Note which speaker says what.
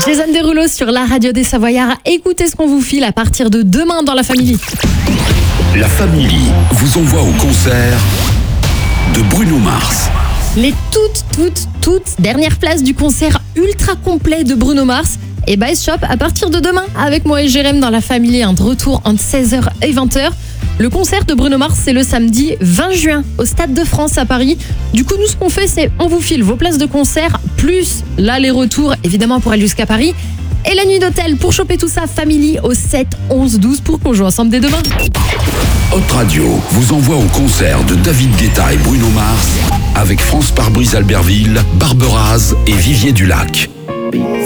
Speaker 1: Jason Derulo sur la radio des Savoyards. Écoutez ce qu'on vous file à partir de demain dans la Family.
Speaker 2: La Family vous envoie au concert de Bruno Mars.
Speaker 1: Les toutes dernières places du concert ultra complet de Bruno Mars et Buy Shop à partir de demain avec moi et Jérém dans la Family, un retour entre 16h et 20h. Le concert de Bruno Mars, c'est le samedi 20 juin au Stade de France à Paris. Du coup, nous, ce qu'on fait, c'est on vous file vos places de concert, plus l'aller-retour, évidemment, pour aller jusqu'à Paris. Et la nuit d'hôtel, pour choper tout ça, Family au 7 11 12 pour qu'on joue ensemble dès demain.
Speaker 2: Hot Radio vous envoie au concert de David Guetta et Bruno Mars avec France Pare-Brise Albertville, Barberaz et Vivier du Lac.